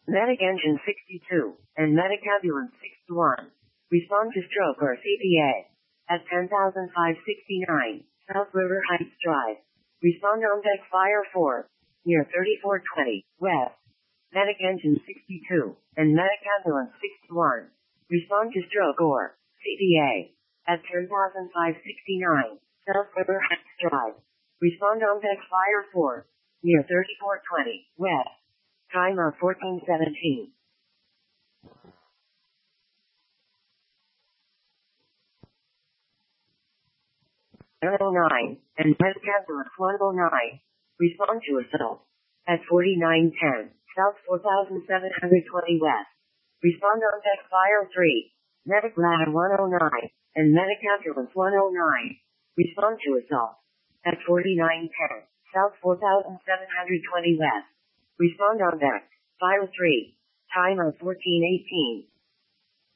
Medic Engine 62 and Medic Ambulance 61. Respond to stroke or CPA at 10,569 South River Heights Drive. Respond on deck Fire 4 near 3420 West. Medic Engine 62 and Medic Ambulance 61. Respond to stroke or CPA at 10,569 South River Heights Drive. Respond on deck Fire 4 near 3420 West. Time of 1417. 109 and Medic Ambulance 109. Respond to assault at 4910 South 4720 West. Respond on deck Fire 3. Medic Ladder 109 and Medic Ambulance 109. Respond to assault at 4910 South 4720 West. Respond on deck Fire 3. Time of 1418.